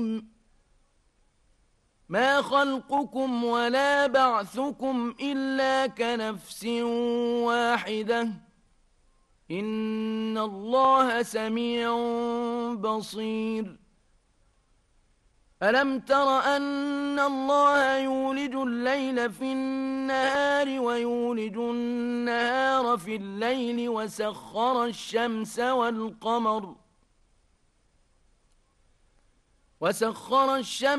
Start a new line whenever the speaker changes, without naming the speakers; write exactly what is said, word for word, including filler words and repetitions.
ما خلقكم ولا بعثكم إلا كنفس واحدة إن الله سميع بصير ألم تر أن الله يولج الليل في النهار ويولج النهار في الليل وسخر الشمس والقمر وسخر الشمس